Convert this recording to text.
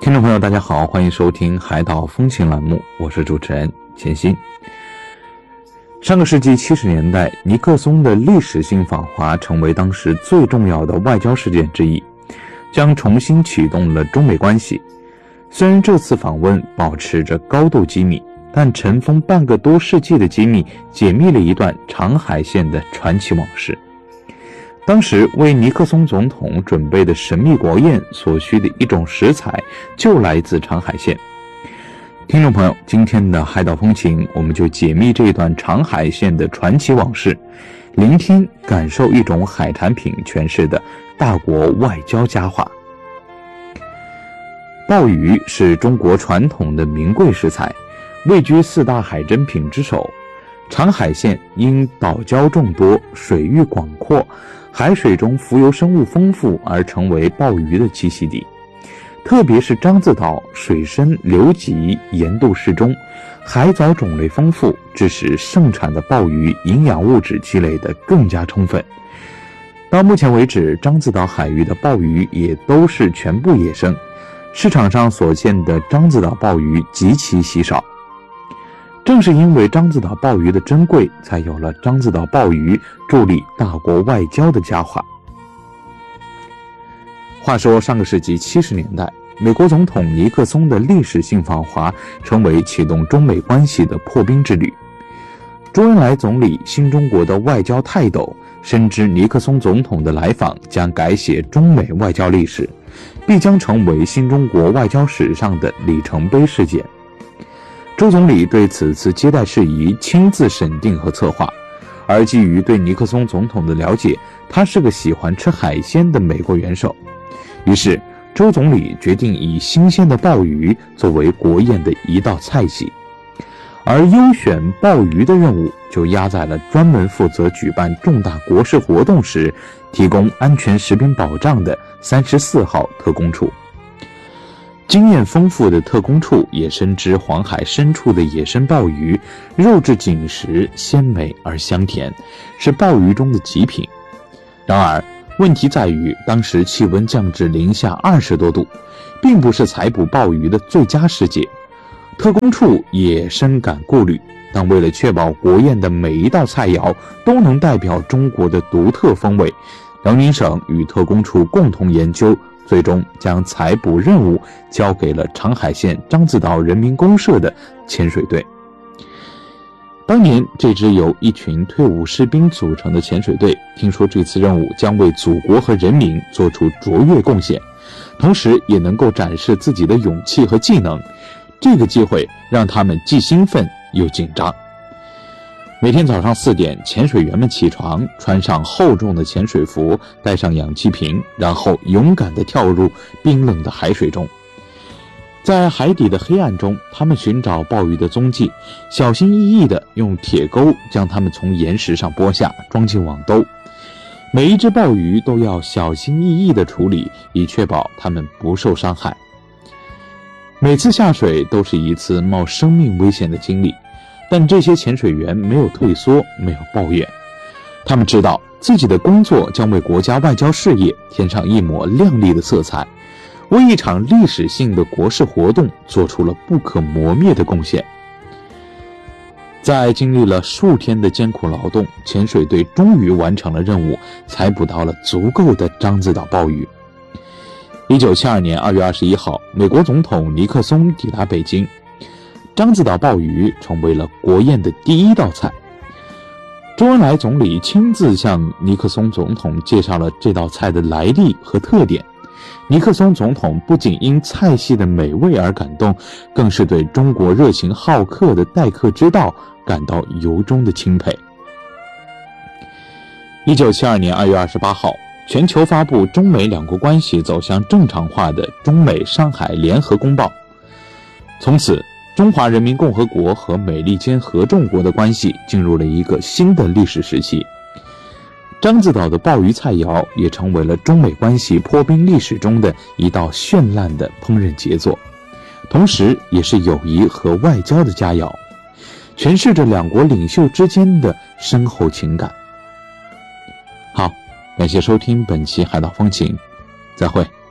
听众朋友大家好，欢迎收听海岛风情栏目，我是主持人钱鑫。上个世纪70年代，尼克松的历史性访华成为当时最重要的外交事件之一，将重新启动了中美关系。虽然这次访问保持着高度机密，但尘封半个多世纪的机密解密了一段长海线的传奇往事。当时为尼克松总统准备的神秘国宴所需的一种食材就来自长海线。听众朋友，今天的海岛风情，我们就解密这段长海线的传奇往事，聆听感受一种海产品诠释的大国外交佳话。鲍鱼是中国传统的名贵食材，位居4大海珍品之首。长海线因岛礁众多，水域广阔，海水中浮游生物丰富，而成为鲍鱼的栖息地。特别是獐子岛水深流急，盐度适中，海藻种类丰富，致使盛产的鲍鱼营养物质积累得更加充分。到目前为止，獐子岛海域的鲍鱼也都是全部野生，市场上所见的獐子岛鲍鱼极其稀少。正是因为獐子岛鲍鱼的珍贵，才有了獐子岛鲍鱼助力大国外交的佳话。话说上个世纪70年代，美国总统尼克松的历史性访华成为启动中美关系的破冰之旅。周恩来总理新中国的外交泰斗深知尼克松总统的来访将改写中美外交历史，必将成为新中国外交史上的里程碑事件。周总理对此次接待事宜亲自审定和策划，而基于对尼克松总统的了解，他是个喜欢吃海鲜的美国元首。于是周总理决定以新鲜的鲍鱼作为国宴的一道菜系，而优选鲍鱼的任务就压在了专门负责举办重大国事活动时提供安全食品保障的34号特工处。经验丰富的特工处也深知黄海深处的野生鲍鱼肉质紧实，鲜美而香甜，是鲍鱼中的极品。然而问题在于当时气温降至零下20多度，并不是采捕鲍鱼的最佳时节。特工处也深感顾虑，但为了确保国宴的每一道菜肴都能代表中国的独特风味，辽宁省与特工处共同研究，最终将采捕任务交给了长海县獐子岛人民公社的潜水队。当年这支由一群退伍士兵组成的潜水队，听说这次任务将为祖国和人民做出卓越贡献，同时也能够展示自己的勇气和技能。这个机会让他们既兴奋又紧张。每天早上4点，潜水员们起床，穿上厚重的潜水服，带上氧气瓶，然后勇敢地跳入冰冷的海水中。在海底的黑暗中，他们寻找鲍鱼的踪迹，小心翼翼地用铁钩将它们从岩石上拨下，装进网兜。每一只鲍鱼都要小心翼翼地处理，以确保它们不受伤害。每次下水都是一次冒生命危险的经历，但这些潜水员没有退缩，没有抱怨。他们知道自己的工作将为国家外交事业添上一抹亮丽的色彩，为一场历史性的国事活动做出了不可磨灭的贡献。在经历了数天的艰苦劳动，潜水队终于完成了任务，采捕到了足够的獐子岛鲍鱼。1972年2月21号，美国总统尼克松抵达北京，獐子岛鲍鱼成为了国宴的第一道菜。周恩来总理亲自向尼克松总统介绍了这道菜的来历和特点。尼克松总统不仅因菜系的美味而感动，更是对中国热情好客的待客之道感到由衷的钦佩。1972年2月28号，全球发布中美两国关系走向正常化的中美上海联合公报。从此，中华人民共和国和美利坚合众国的关系进入了一个新的历史时期。獐子岛的鲍鱼菜肴也成为了中美关系破冰历史中的一道绚烂的烹饪杰作，同时也是友谊和外交的佳肴，诠释着两国领袖之间的深厚情感。好，感谢收听本期海岛风情，再会。